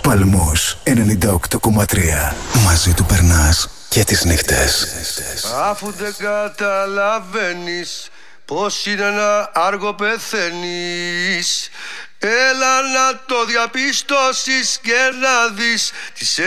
Παλμός 98,3. Μαζί του περνάς και τις νύχτες. Αφού δεν καταλαβαίνεις πως είναι να άργο πεθαίνεις, έλα να το διαπιστώσεις και να δεις τις